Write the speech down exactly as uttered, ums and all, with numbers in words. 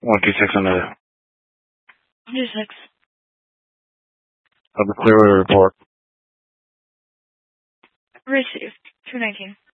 one two six on the one two six. of the Clearwater report. Received. two nineteen.